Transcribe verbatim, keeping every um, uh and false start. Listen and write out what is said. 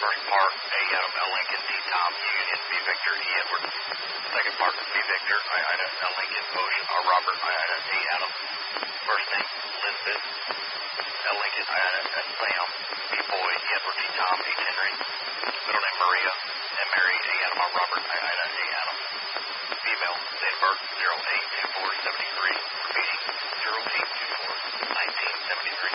First part, A. Adam, L. Lincoln, D. Tom, U. Union, V. Victor, E. Edward. Second part, V. Victor, I. Ida, L. Lincoln, Ocean, R. Robert, I. Ida, A. Adam. First name, Elizabeth, L. Lincoln, I. Ida, S. Sam, B. Boy, E. Edward, D. Tom, H. Henry. Middle name, Maria, M. Mary, A. Adam, R. Robert, I. Ida, A. Adam. Female, date of birth, zero eight two four seventy-three. Repeating, zero eight two four nineteen seventy-three.